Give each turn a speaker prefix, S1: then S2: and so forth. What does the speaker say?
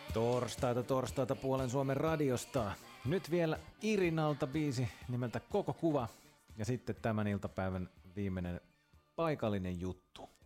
S1: Torstaita puolen Suomen radiosta. Nyt vielä Irinalta biisi nimeltä Koko kuva ja sitten tämän iltapäivän viimeinen paikallinen juttu.